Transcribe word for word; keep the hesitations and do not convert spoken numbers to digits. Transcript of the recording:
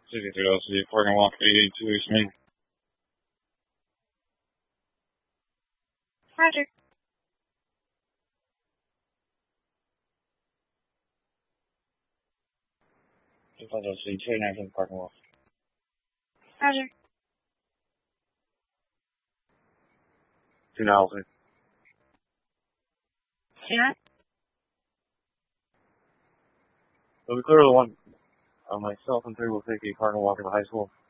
sixty-three L C, parking lot eight eighty-two East Main. Roger. sixty-five L C, two eighty-nine from the parking lot. Roger. two nine L C. Two nine? So we clear the one on myself and three will take a parking walk at the high school.